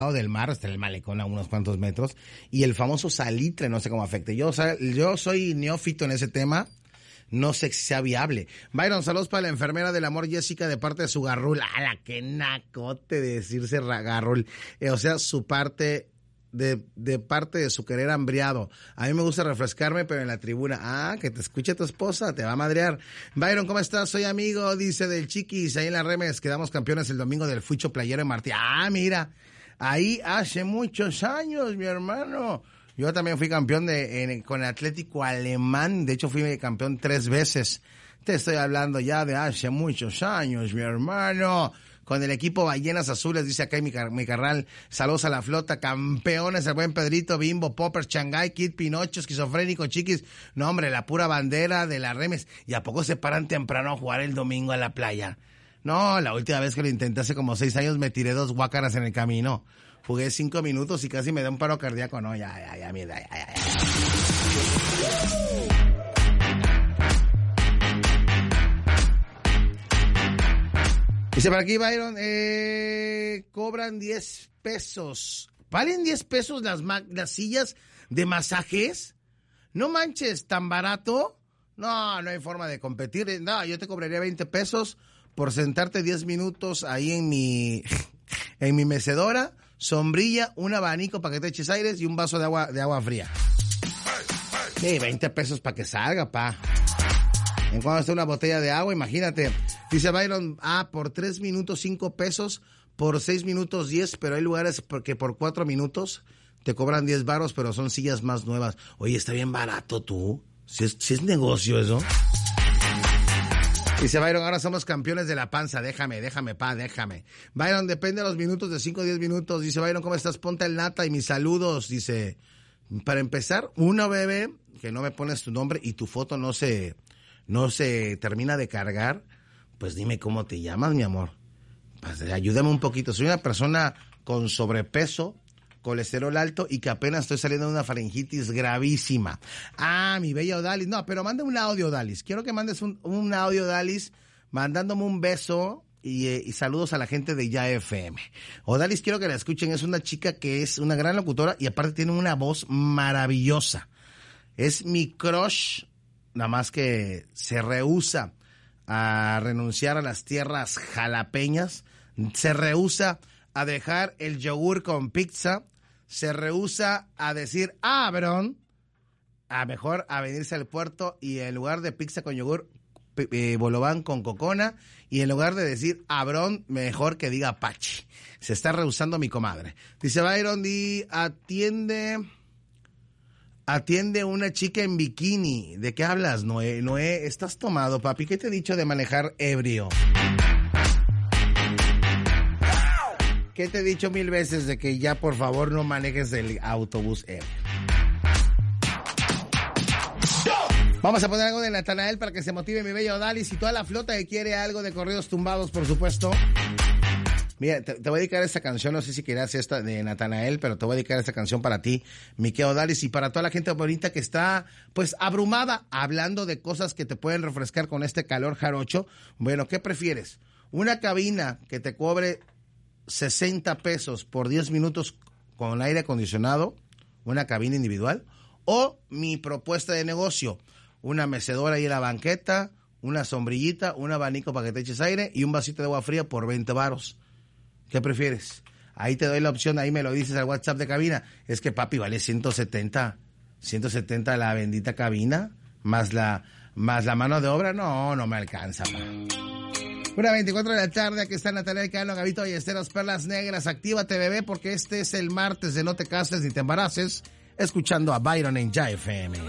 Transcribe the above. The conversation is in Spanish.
del mar, está en el malecón a unos cuantos metros, y el famoso salitre, no sé cómo afecte. Yo soy neófito en ese tema, no sé si sea viable. Byron, saludos para la enfermera del amor Jessica de parte de su garrul. ¡Hala, qué nacote de decirse garrul! O sea, su parte... De parte de su querer hambriado. A mí me gusta refrescarme, pero en la tribuna. Ah, que te escuche tu esposa, te va a madrear. Byron, ¿cómo estás? Soy amigo, dice, del Chiquis, ahí en la Remes. Quedamos campeones el domingo del Fucho Playero en Martí. Ah, mira, ahí hace muchos años, mi hermano. Yo también fui campeón con el Atlético Alemán. De hecho, fui campeón 3 veces. Te estoy hablando ya de hace muchos años, mi hermano. Con el equipo Ballenas Azules, dice acá mi carnal. Saludos a la flota, campeones, el buen Pedrito, Bimbo, Popper, Shanghai, Kid, Pinocho, Esquizofrénico, Chiquis. No, hombre, la pura bandera de la Remes. ¿Y a poco se paran temprano a jugar el domingo a la playa? No, la última vez que lo intenté hace como 6 años me tiré 2 guácaras en el camino. Jugué 5 minutos y casi me da un paro cardíaco. No, mira, ya. Dice por aquí, Byron, cobran 10 pesos. ¿Valen 10 pesos las sillas de masajes? No manches, ¿tan barato? No hay forma de competir. No, yo te cobraría 20 pesos por sentarte 10 minutos ahí en mi mecedora, sombrilla, un abanico para que te eches aires y un vaso de agua fría. Sí, 20 pesos para que salga, pa. En cuanto está una botella de agua, imagínate. Dice Byron, por 3 minutos 5 pesos, por 6 minutos 10, pero hay lugares que por 4 minutos te cobran 10 varos, pero son sillas más nuevas. Oye, está bien barato tú. Si es negocio eso. Dice Byron, ahora somos campeones de la panza. Déjame, pa, déjame. Byron, depende de los minutos, de 5 a 10 minutos. Dice Byron, ¿cómo estás? Ponte el nata y mis saludos. Dice, para empezar, una bebé que no me pones tu nombre y tu foto no se termina de cargar, pues dime cómo te llamas, mi amor. Pues ayúdame un poquito. Soy una persona con sobrepeso, colesterol alto y que apenas estoy saliendo de una faringitis gravísima. Mi bella Odalis. No, pero manda un audio, Odalis. Quiero que mandes un audio, Odalis, mandándome un beso y saludos a la gente de Ya FM. Odalis, quiero que la escuchen. Es una chica que es una gran locutora y aparte tiene una voz maravillosa. Es mi crush. Nada más que se rehúsa a renunciar a las tierras jalapeñas, se rehúsa a dejar el yogur con pizza, se rehúsa a decir Abrón, mejor a venirse al puerto y en lugar de pizza con yogur, bolobán con cocona, y en lugar de decir Abrón, mejor que diga Pachi. Se está rehusando mi comadre. Dice Byron, Atiende una chica en bikini. ¿De qué hablas, Noé? Noé, ¿estás tomado, papi? ¿Qué te he dicho de manejar ebrio? ¿Qué te he dicho 1000 veces de que ya, por favor, no manejes el autobús ebrio? Vamos a poner algo de Natanael para que se motive mi bella Odalis y toda la flota que quiere algo de corridos tumbados, por supuesto. Mira, te voy a dedicar esta canción, no sé si quieras esta de Natanael, pero te voy a dedicar esta canción para ti, Miquel Odalis, y para toda la gente bonita que está, pues, abrumada, hablando de cosas que te pueden refrescar con este calor jarocho. Bueno, ¿qué prefieres? ¿Una cabina que te cobre 60 pesos por 10 minutos con aire acondicionado, una cabina individual? ¿O mi propuesta de negocio? Una mecedora ahí en la banqueta, una sombrillita, un abanico para que te eches aire y un vasito de agua fría por 20 varos. ¿Qué prefieres? Ahí te doy la opción, ahí me lo dices al WhatsApp de cabina. Es que, papi, vale 170 la bendita cabina, más la mano de obra. No me alcanza, pa. 1:24 de la tarde, aquí está Natalia Cano, Gabito Ballesteros, Perlas Negras. Actívate, bebé, porque este es el martes de No Te Cases ni Te Embaraces, escuchando a Byron en Ya FM.